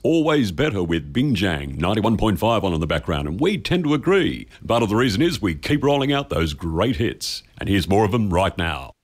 always better with Bingjang 91.5 on in the background, and we tend to agree. Part of the reason is we keep rolling out those great hits. And here's more of them right now.